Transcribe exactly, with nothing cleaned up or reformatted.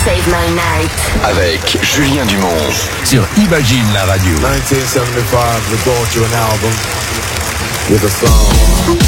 Save My Night. Avec Julien Dumont. Sur Imagine la radio. nineteen seventy-five, we brought you an album with a song.